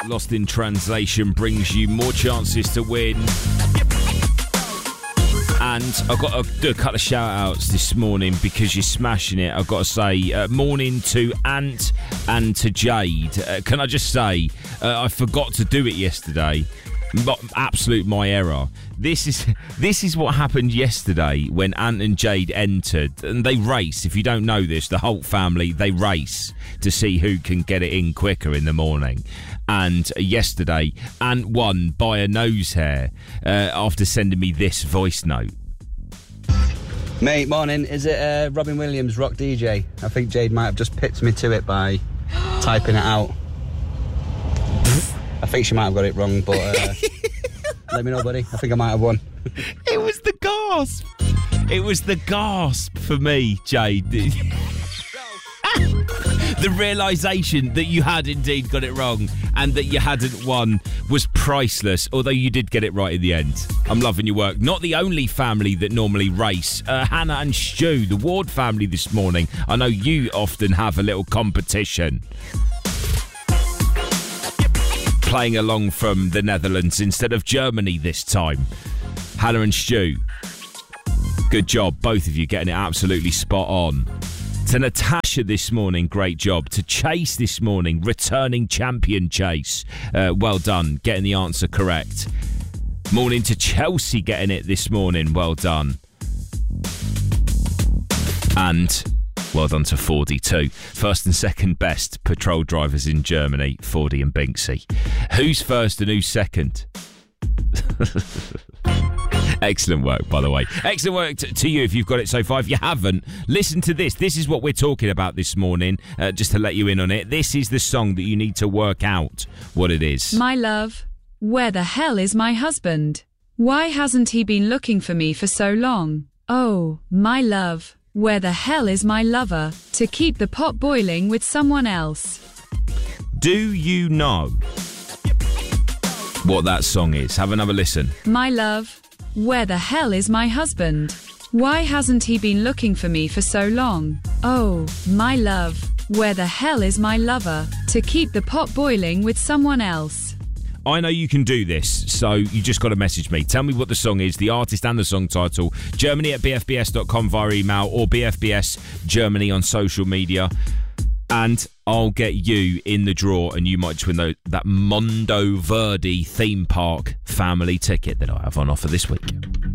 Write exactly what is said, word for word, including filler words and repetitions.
Lost in Translation brings you more chances to win. And I've got to do a couple of shout-outs this morning because you're smashing it. I've got to say, uh, morning to Ant and to Jade. Uh, can I just say, uh, I forgot to do it yesterday. But absolute my error. This is this is what happened yesterday when Ant and Jade entered, and they race. If you don't know this, the Holt family, they race to see who can get it in quicker in the morning. And yesterday, Ant won by a nose hair uh, after sending me this voice note. Mate, morning. Is it uh, Robin Williams, Rock D J? I think Jade might have just picked me to it by typing it out. I think she might have got it wrong, but uh, let me know, buddy. I think I might have won. It was the gasp. It was the gasp for me, Jade. The realisation that you had indeed got it wrong and that you hadn't won was priceless, although you did get it right in the end. I'm loving your work. Not the only family that normally race. Uh, Hannah and Stu, the Ward family this morning. I know you often have a little competition. Playing along from the Netherlands instead of Germany this time. Hannah and Stu, good job, both of you getting it absolutely spot on. To Natasha this morning, great job. To Chase this morning, returning champion Chase, uh, well done, getting the answer correct. Morning to Chelsea, getting it this morning, well done. And well done to Fordy too. First and second best patrol drivers in Germany, Fordy and Binksy. Who's first and who's second? Excellent work, by the way. Excellent work t- to you if you've got it so far. If you haven't, listen to this. This is what we're talking about this morning, uh, just to let you in on it. This is the song that you need to work out what it is. My love, where the hell is my husband? Why hasn't he been looking for me for so long? Oh, my love, where the hell is my lover to keep the pot boiling with someone else? Do you know what that song is? Have another listen. My love, where the hell is my husband? Why hasn't he been looking for me for so long? Oh, my love, where the hell is my lover to keep the pot boiling with someone else? I know you can do this, so you just got to message me. Tell me what the song is, the artist and the song title. Germany at b f b s dot com via email or B F B S Germany on social media. And I'll get you in the draw and you might just win the, that Mondo Verde theme park family ticket that I have on offer this week.